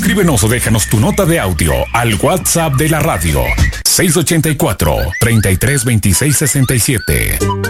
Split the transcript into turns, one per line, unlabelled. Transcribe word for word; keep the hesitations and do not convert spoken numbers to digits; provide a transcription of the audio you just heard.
Escríbenos o déjanos tu nota de audio al WhatsApp de la radio seis ocho cuatro, treinta y tres, veintiséis, sesenta y siete.